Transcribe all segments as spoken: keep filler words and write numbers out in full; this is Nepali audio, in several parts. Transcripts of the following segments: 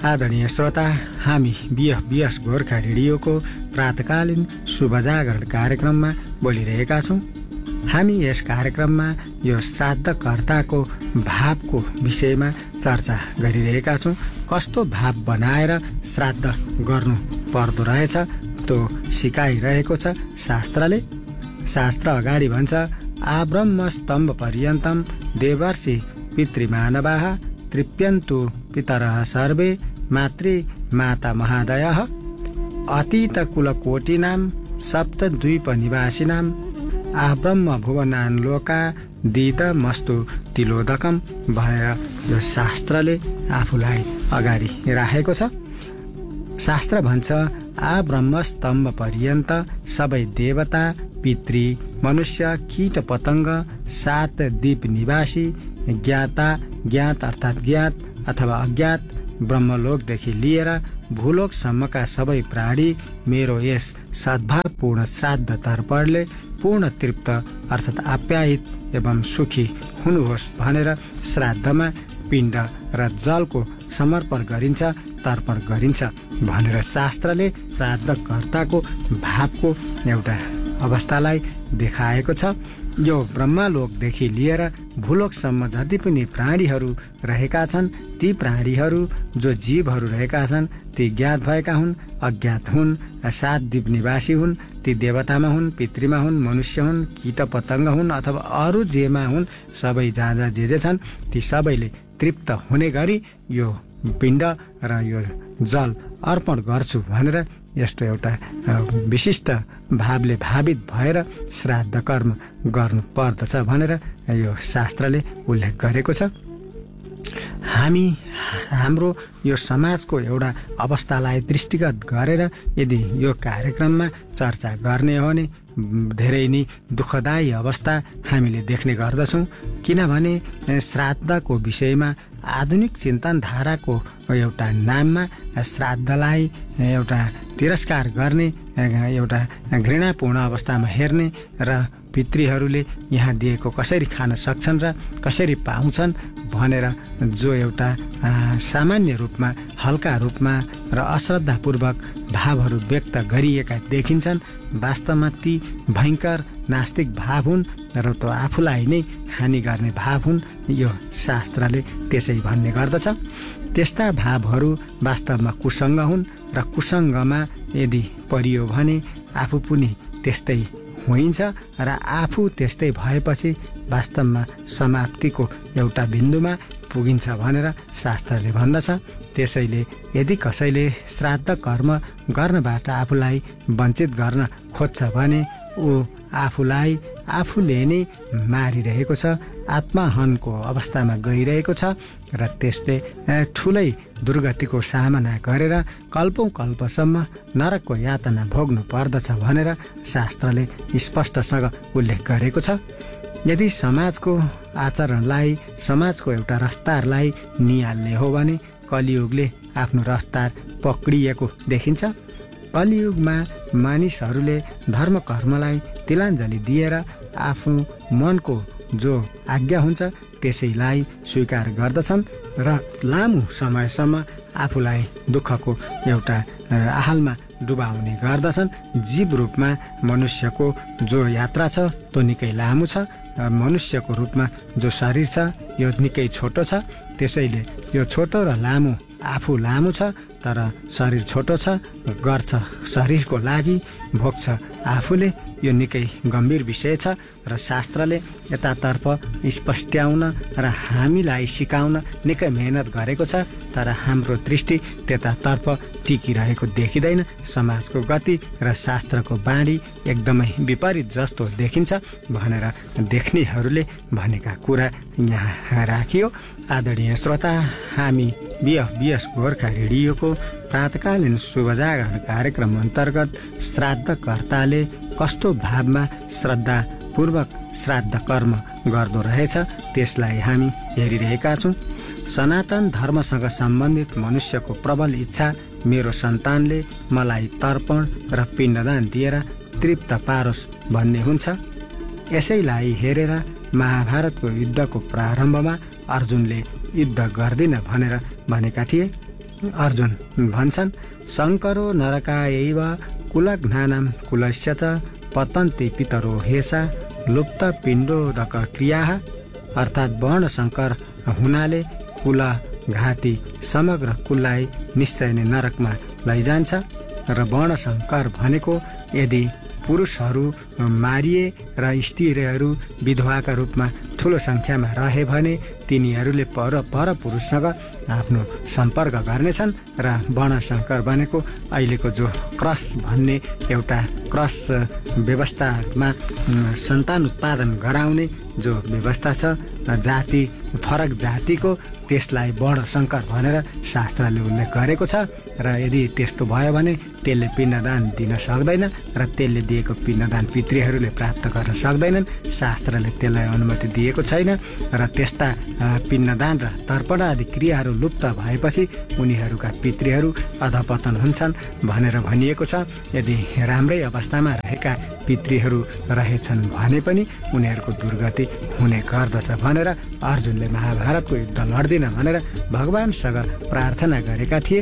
आदरणीय श्रोता, हामी बिएफबिएस गोर्खा रेडियोको प्रातकालीन शुभ जागरण कार्यक्रममा बोलिरहेका छौँ। हामी यस कार्यक्रममा यो श्राद्धकर्ताको भावको विषयमा चर्चा गरिरहेका छौँ। कस्तो भाव बनाएर श्राद्ध गर्नु पर्दो रहेछ त्यो सिकाइरहेको छ शास्त्रले। शास्त्र अगाडि भन्छ, आब्रह्म स्तम्भ पर्यन्तम देवर्षि पितृमानवाः तृप्यन्तु पितरः सर्वे मातृ माता महादयः अतीत कुलकोटिनां सप्तद्वीप निवासिनां आब्रह्म भुवनान् लोका दिदमस्तु तिलोदकम भनेर यो शास्त्रले आफूलाई अगाडि राखेको छ। शास्त्र भन्छ, आब्रह्म स्तम्भ पर्यन्त सबै देवता, पितृ, मनुष्य, कीट पतङ्ग, सात द्वीप निवासी, ज्ञाता, ज्ञात अर्थात् ज्ञात अथवा अज्ञात, ब्रह्मलोकदेखि लिएर भूलोकसम्मका सबै प्राणी मेरो यस सद्भावपूर्ण श्राद्ध तर्पणले पूर्ण तृप्त अर्थात् आप्यायित एवं सुखी हुनुहोस् भनेर श्राद्धमा पिण्ड र जलको समर्पण गरिन्छ, तर्पण गरिन्छ भनेर शास्त्रले श्राद्धकर्ताको भावको एउटा अवस्थालाई देखाएको छ। यो ब्रह्मलोकदेखि लिएर भूलोकसम्म जति पनि प्राणीहरू रहेका छन्, ती प्राणीहरू जो जीवहरू रहेका छन् ती ज्ञात भएका हुन्, अज्ञात हुन्, सात द्वीप निवासी हुन्, ती देवतामा हुन्, पितृमा हुन्, मनुष्य हुन्, कीट पतङ्ग हुन् अथवा अरू जेमा हुन्, सबै जहाँ जहाँ जे जे छन् ती सबैले तृप्त हुने गरी यो पिण्ड र यो जल अर्पण गर्छु भनेर यस्तो एउटा विशिष्ट भावले भावित भएर श्राद्ध कर्म गर्नु पर्दछ भनेर यो शास्त्रले उल्लेख गरेको छ। हामी हाम्रो यो समाजको एउटा अवस्थालाई दृष्टिगत गरेर यदि यो कार्यक्रममा चर्चा गर्ने हो भने धेरै नै दुःखदायी अवस्था हामीले देख्ने गर्दछौँ। किनभने श्राद्धको विषयमा आधुनिक चिन्तनधाराको एउटा नाममा श्राद्धलाई एउटा तिरस्कार गर्ने, एउटा घृणापूर्ण अवस्थामा हेर्ने र पितृहरूले यहाँ दिएको कसरी खान सक्छन् र कसरी पाउँछन् भनेर जो एउटा सामान्य रूपमा, हल्का रूपमा र अश्रद्धापूर्वक भावहरू व्यक्त गरिएका देखिन्छन्, वास्तवमा ती भयङ्कर नास्तिक भाव हुन् र त्यो आफूलाई नै हानि गर्ने भाव हुन्। यो शास्त्रले त्यसै भन्ने गर्दछ। त्यस्ता भावहरू वास्तवमा कुसङ्ग हुन् र कुसङ्गमा यदि परियो भने आफू पनि त्यस्तै हुन्छ र आफू त्यस्तै भएपछि वास्तवमा समाप्तिको एउटा बिन्दुमा पुगिन्छ भनेर शास्त्रले भन्दछ। त्यसैले यदि कसैले श्राद्ध कर्म गर्नबाट आफूलाई वञ्चित गर्न खोज्छ भने ऊ आफूलाई आफूले नै मारिरहेको छ, आत्महनको अवस्थामा गइरहेको छ र त्यसले ठुलै दुर्गतिको सामना गरेर कल्पौँ कल्पसम्म नरकको यातना भोग्नु पर्दछ भनेर शास्त्रले स्पष्टसँग उल्लेख गरेको छ। यदि समाजको आचरणलाई, समाजको एउटा रफ्तारलाई निहाल्ने हो भने कलियुगले आफ्नो रफ्तार पक्रिएको देखिन्छ। कलियुगमा मानिसहरूले धर्म कर्मलाई तिलाञ्जली दिएर आफ्नो मनको जो आज्ञा हुन्छ त्यसैलाई स्वीकार गर्दछन् र लामो समयसम्म आफूलाई दुःखको एउटा आहालमा डुबाउने गर्दछन्। जीव रूपमा मनुष्यको जो यात्रा छ त्यो निकै लामो छ, मनुष्यको रूपमा जो शरीर छ यो निकै छोटो छ। त्यसैले यो छोटो र लामो, आफू लामो छ तर शरीर छोटो छ, गर्छ शरीरको लागि, भोग्छ आफूले, यो निकै गम्भीर विषय छ र शास्त्रले यतातर्फ स्पष्ट्याउन र हामीलाई सिकाउन निकै मेहनत गरेको छ, तर हाम्रो दृष्टि त्यतातर्फ टिकिरहेको देखिँदैन। समाजको गति र शास्त्रको बाणी एकदमै विपरीत जस्तो देखिन्छ भनेर देख्नेहरूले भनेका कुरा यहाँ राखियो। आदरणीय श्रोता, हामी बिएफबिएस गोर्खा रेडियोको प्रातकालीन शुभ जागरण कार्यक्रम अन्तर्गत श्राद्धकर्ताले कस्तो भावमा श्रद्धापूर्वक श्राद्ध कर्म गर्दो रहेछ त्यसलाई हामी हेरिरहेका छौँ। सनातन धर्मसँग सम्बन्धित मनुष्यको प्रबल इच्छा मेरो सन्तानले मलाई तर्पण र पिण्डदान दिएर तृप्त पारोस् भन्ने हुन्छ। यसैलाई हेरेर महाभारतको युद्धको प्रारम्भमा अर्जुनले युद्ध गर्दिन भनेर भनेका थिए अर्जुन भन्छन्, शङ्करो नरकायैव कुलघ्नानां कुलस्य च पतन्ति पितरो हेसा लुप्त पिण्डोदक क्रियाः। अर्थात् वर्णशङ्कर हुनाले कुल घाती समग्र कुललाई निश्चय नै नरकमा लैजान्छ। र वर्णशङ्कर भनेको यदि पुरुषहरू मारिए र स्त्रीहरू विधवाका रूपमा ठुलो सङ्ख्यामा रहे भने तिनीहरूले पर पर पुरुषसँग आफ्नो सम्पर्क गर्नेछन्। र वर्णशङ्कर भनेको अहिलेको जो क्रस भन्ने एउटा क्रस व्यवस्थामा सन्तान उत्पादन गराउने जो व्यवस्था छ, जाति फरक जातिको, त्यसलाई वर्णशङ्कर भनेर शास्त्रले उल्लेख गरेको छ। र यदि त्यस्तो भयो भने त्यसले पिण्डदान दिन सक्दैन र त्यसले दिएको पिण्डदान पितृहरूले प्राप्त गर्न सक्दैनन्। शास्त्रले त्यसलाई अनुमति दिएको छैन। र त्यस्ता पिण्डदान र तर्पण आदि क्रियाहरू लुप्त भएपछि उनीहरूका पितृहरू अधपतन हुन्छन् भनेर भनिएको छ। यदि राम्रै अवस्थामा रहेका पितृहरू रहेछन् भने पनि उनीहरूको दुर्गति हुने गर्दछ भनेर अर्जुनले महाभारतको युद्ध लड्दिन भनेर भगवानसँग प्रार्थना गरेका थिए।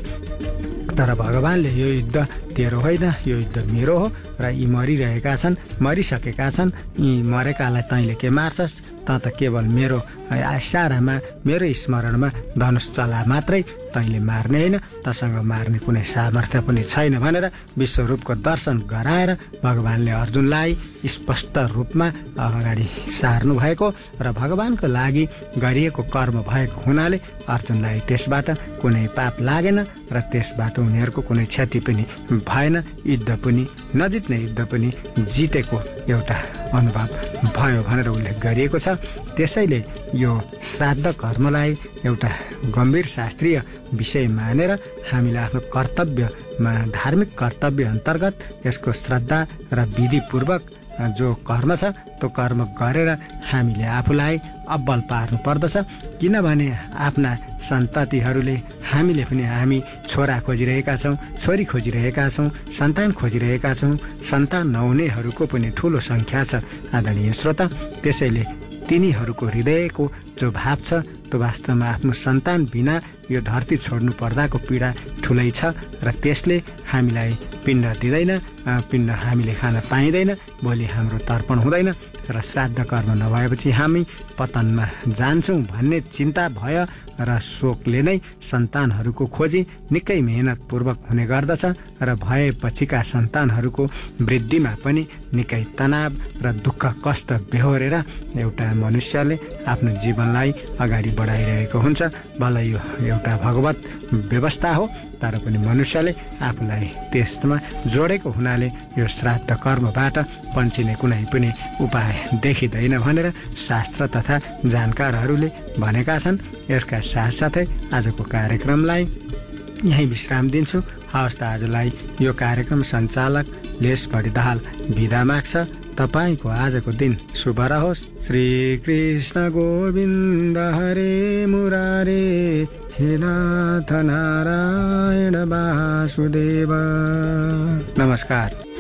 तर भगवानले यो युद्ध तेरो होइन, यो युद्ध मेरो हो र यी मरिरहेका छन्, मरिसकेका छन्, यी मरेकालाई तैँले के मार्छस्, त त केवल मेरो इसारामा मेरो स्मरणमा धनुष चला मात्रै, तैँले मार्ने होइन, तसँग मार्ने कुनै सामर्थ्य पनि छैन भनेर विश्वरूपको दर्शन गराएर भगवानले अर्जुनलाई स्पष्ट रूपमा अगाडि सार्नु भएको र भगवानको लागि गरिएको कर्म भएको हुनाले अर्जुनलाई त्यसबाट कुनै पाप लागेन र त्यसबाट उनीहरूको कुनै क्षति पनि भएन। युद्ध पनि नजित्ने युद्ध पनि जितेको एउटा अनुभव भयो भनेर उल्लेख गरिएको छ। त्यसैले यो श्राद्ध कर्मलाई एउटा गम्भीर शास्त्रीय विषय मानेर हामीले आफ्नो कर्तव्यमा धार्मिक कर्तव्य अन्तर्गत यसको श्रद्धा र विधिपूर्वक जो कर्म छ त्यो कर्म गरेर हामीले आफूलाई अब्बल पार्नु पर्दछ। किनभने आफ्ना सन्ततिहरूले हामीले पनि हामी छोरा खोजिरहेका छौँ, छोरी खोजिरहेका छौँ, सन्तान खोजिरहेका छौँ। सन्तान नहुनेहरूको पनि ठुलो सङ्ख्या छ आदरणीय श्रोता। त्यसैले तिनीहरूको हृदयको जो भाव छ त्यो वास्तवमा आफ्नो सन्तान बिना यो धरती छोड्नु पर्दाको पीडा ठुलै छ र त्यसले हामीलाई पिण्ड दिँदैन, पिण्ड हामीले खान पाइँदैन, भोलि हाम्रो तर्पण हुँदैन र श्राद्ध कर्म नभएपछि हामी पतनमा जान्छौँ भन्ने चिन्ता भय र शोकले नै सन्तानहरूको खोजी निकै मेहनतपूर्वक हुने गर्दछ र भएपछिका सन्तानहरूको वृद्धिमा पनि निकै तनाव र दुःख कष्ट बेहोरेर एउटा मनुष्यले आफ्नो जीवनलाई अगाडि बढाइरहेको हुन्छ। भलै यो एउटा भगवत व्यवस्था हो, तर पनि मनुष्यले आफूलाई त्यसमा जोडेको हुनाले यो श्राद्ध कर्मबाट पन्छिने कुनै पनि उपाय देखिँदैन भनेर शास्त्र तथा जानकारहरूले भनेका छन्। यसका साथसाथै आजको कार्यक्रमलाई यहीँ विश्राम दिन्छु। हवस् त आजलाई यो कार्यक्रम सञ्चालक लेस बढी दाहाल बिदा माग्छ। तपाईँको आजको दिन शुभ रहोस्। श्री कृष्ण गोविन्द हरे मुरारे हे नाथ नारायण वासुदेव। नमस्कार।